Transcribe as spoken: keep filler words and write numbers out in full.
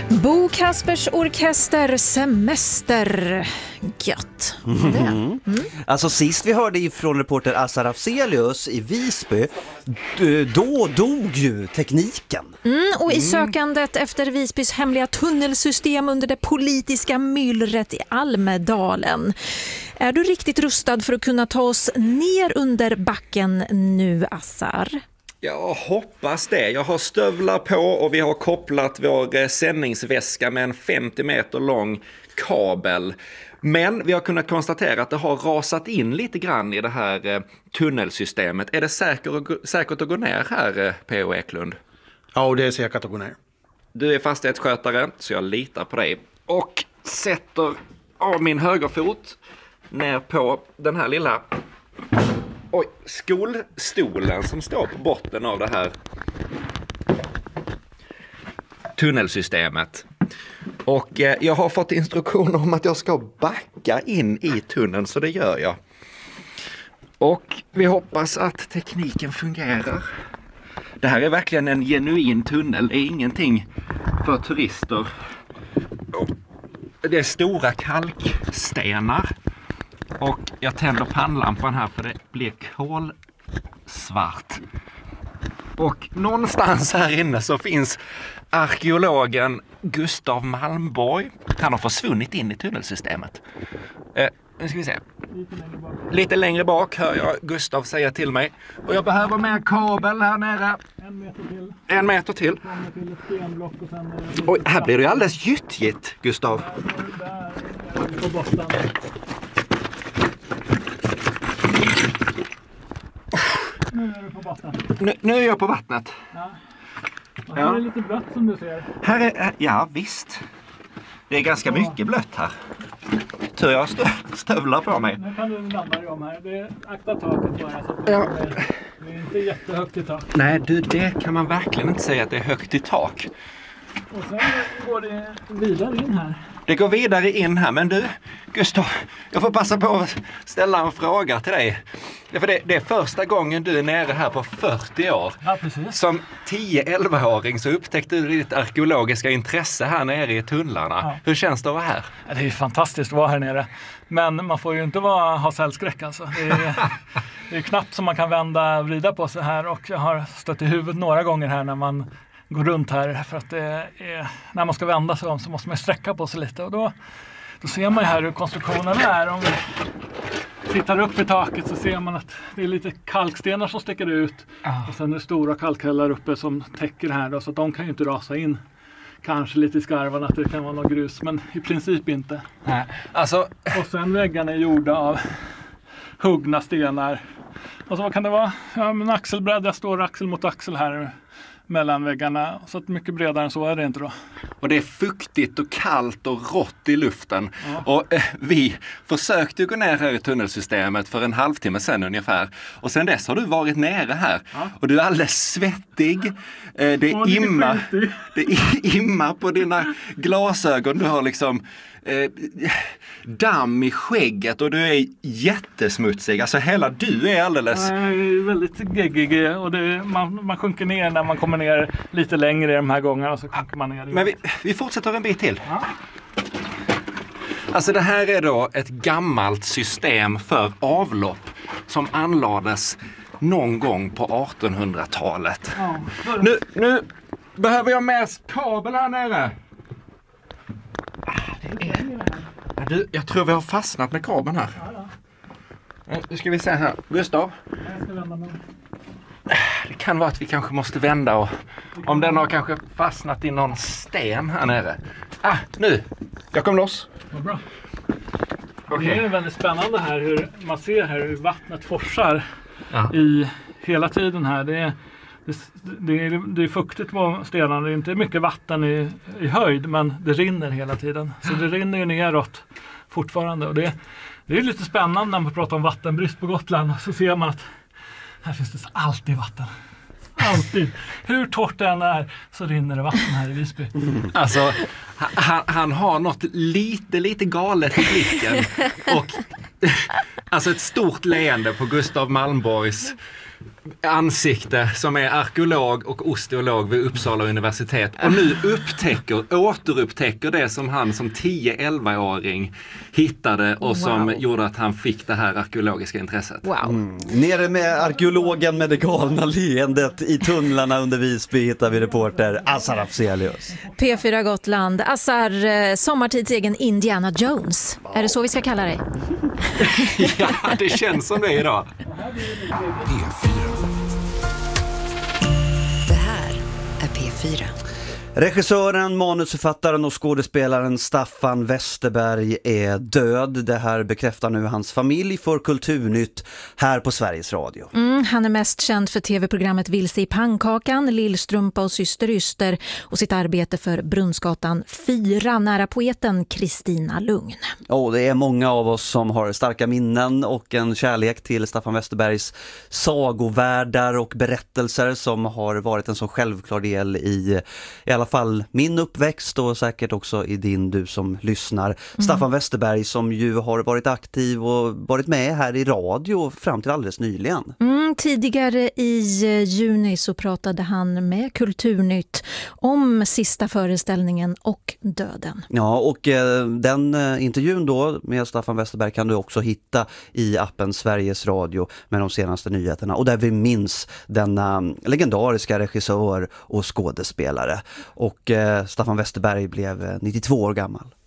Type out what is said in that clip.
Bo Kaspers Orkester Semester. Gött. Mm. Mm. Alltså sist vi hörde ifrån reporter Assar Afzelius i Visby, då dog ju tekniken. Mm, och i sökandet efter Visbys hemliga tunnelsystem under det politiska myllret i Almedalen. Är du riktigt rustad för att kunna ta oss ner under backen nu, Assar? Jag hoppas det. Jag har stövlar på och vi har kopplat vår sändningsväska med en femtio meter lång kabel. Men vi har kunnat konstatera att det har rasat in lite grann i det här tunnelsystemet. Är det säkert, säkert att gå ner här, P O Eklund? Ja, det är säkert att gå ner. Du är fastighetsskötare, så jag litar på dig. Och sätter av min högerfot ner på den här lilla... Oj, skolstolen som står på botten av det här tunnelsystemet. Och eh, jag har fått instruktioner om att jag ska backa in i tunneln, så det gör jag. Och vi hoppas att tekniken fungerar. Det här är verkligen en genuin tunnel, det är ingenting för turister. Det är stora kalkstenar. Och jag tänder pannlampan här för det blir kolsvart. Och någonstans här inne så finns arkeologen Gustav Malmborg. Han har försvunnit in i tunnelsystemet. Eh, nu ska vi se. Lite längre bak. Lite längre bak hör jag Gustav säga till mig. Och jag behöver mer kabel här nere. En meter till. En meter till. till ett stenblock och sen... Oj, här blir det ju alldeles gyttjigt, Gustav. Där, där på botten. Nu är du på vattnet. Nu, nu är jag på vattnet. Ja. Och här är det lite blött som du ser. Här är, ja visst. Det är ganska ja. mycket blött här. Tur jag stö, stövlar på mig. Nu kan du landa dig om här. Det är akta taket bara. Så att ja. det, är, det är inte jättehögt i tak. Nej du, det kan man verkligen inte säga att det är högt i tak. Och sen går det vidare in här. Det går vidare in här, men du, Gustav, jag får passa på att ställa en fråga till dig. För det, det är första gången du är nere här på fyrtio år. Ja, precis. Som tio-elva-åring så upptäckte du ditt arkeologiska intresse här nere i tunnlarna. Ja. Hur känns det att vara här? Ja, det är fantastiskt att vara här nere. Men man får ju inte vara, ha cellskräck alltså. Det är, det är knappt som man kan vända och vrida på sig här. Och jag har stött i huvudet några gånger här när man går runt här, för att det är, när man ska vända sig om så måste man sträcka på sig lite, och då, då ser man ju här hur konstruktionen är. Om vi tittar upp i taket så ser man att det är lite kalkstenar som sticker ut ah. och sen är det stora kalkhällar uppe som täcker här då, så att de kan ju inte rasa in. Kanske lite i skarvarna att det kan vara något grus, men i princip inte. Nej. Alltså... Och sen väggarna är gjorda av huggna stenar. Och så vad kan det vara? Ja, men axelbräda står axel mot axel här mellan väggarna, så att mycket bredare än så är det inte då. Och det är fuktigt och kallt och rått i luften. Ja. Och eh, vi försökte gå ner här i tunnelsystemet för en halvtimme sedan ungefär. Och sen dess har du varit nere här. Ja. Och du är alldeles svettig. Eh, det är imma, det är imma på dina glasögon. Du har liksom eh, damm i skägget och du är jättesmutsig. Alltså hela du är alldeles... Jag är väldigt geggig och det, man, man sjunker ner när man kommer ner lite längre i de här gångerna, och så sjunker man ner. Men vi, vi fortsätter en bit till. Ja. Alltså det här är då ett gammalt system för avlopp som anlades någon gång på artonhundratalet. Ja. Nu, nu behöver jag mer kabel här nere. Det är... Ja, du, jag tror vi har fastnat med kabeln här. Ja, ja. Nu ska vi se här. Gustav? Jag ska vända mig. Det kan vara att vi kanske måste vända, och om den har kanske fastnat i någon sten här nere. Ah, nu! Jag kom loss. Vad bra. Okay. Det är väldigt spännande här hur man ser här hur vattnet forsar ja. i hela tiden här. Det är, det, det, är, det är fuktigt på stenarna. Det är inte mycket vatten i, i höjd, men det rinner hela tiden. Så det rinner ju neråt fortfarande. Och det, det är lite spännande när man pratar om vattenbrist på Gotland. Så ser man att här finns det alltid vatten. Alltid. Hur torrt det än är så rinner det vatten här i Visby. Alltså, han, han har något lite, lite galet i blicken. Och alltså ett stort leende på Gustav Malmborgs ansikte som är arkeolog och osteolog vid Uppsala universitet och nu upptäcker, återupptäcker det som han som tio-elva-åring hittade och som wow. gjorde att han fick det här arkeologiska intresset. Wow. Mm. Nere med arkeologen med det galna leendet i tunnlarna under Visby hittar vi reporter Azar Afzelius. P fyra Gotland, Azar, sommartids egen Indiana Jones. Är det så vi ska kalla dig? Ja, det känns som det idag. P fyra. Det här är P fyra. Regissören, manusförfattaren och skådespelaren Staffan Westerberg är död. Det här bekräftar nu hans familj för Kulturnytt här på Sveriges Radio. Mm, han är mest känd för tv-programmet Vilse i pannkakan, Lillstrumpa och Syster Yster och sitt arbete för Brunnsgatan fyra nära poeten Kristina Lugn. Oh, det är många av oss som har starka minnen och en kärlek till Staffan Westerbergs sagovärldar och berättelser som har varit en så självklar del i i alla fall min uppväxt och säkert också i din, du som lyssnar. Mm. Staffan Westerberg som ju har varit aktiv och varit med här i radio fram till alldeles nyligen. Mm, tidigare i juni så pratade han med Kulturnytt om sista föreställningen och döden. Ja, och eh, den eh, intervjun då med Staffan Westerberg kan du också hitta i appen Sveriges Radio med de senaste nyheterna och där vi minns denna legendariska regissör och skådespelare. Och eh, Staffan Westerberg blev nittiotvå år gammal.